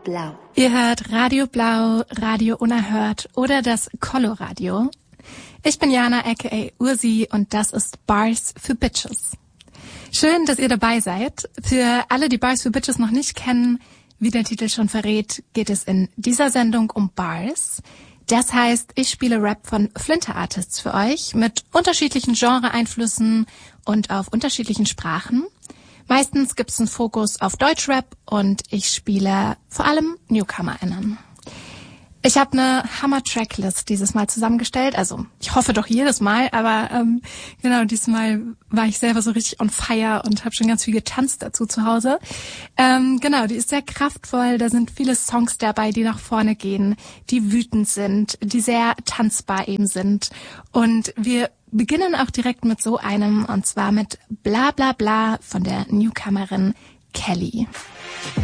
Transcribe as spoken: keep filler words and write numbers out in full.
Blau. Ihr hört Radio Blau, Radio Unerhört oder das Coloradio. Ich bin Jana aka Ursi und das ist Bars für Bitches. Schön, dass ihr dabei seid. Für alle, die Bars für Bitches noch nicht kennen, wie der Titel schon verrät, geht es in dieser Sendung um Bars. Das heißt, ich spiele Rap von Flinter-Artists für euch mit unterschiedlichen Genre-Einflüssen und auf unterschiedlichen Sprachen. Meistens gibt es einen Fokus auf Deutschrap und ich spiele vor allem NewcomerInnen. Ich habe eine Hammer-Tracklist dieses Mal zusammengestellt, also ich hoffe doch jedes Mal, aber ähm, genau, diesmal war ich selber so richtig on fire und habe schon ganz viel getanzt dazu zu Hause. Ähm, genau, die ist sehr kraftvoll, da sind viele Songs dabei, die nach vorne gehen, die wütend sind, die sehr tanzbar eben sind. Und wir beginnen auch direkt mit so einem, und zwar mit Bla Bla Bla von der Newcomerin Kelly.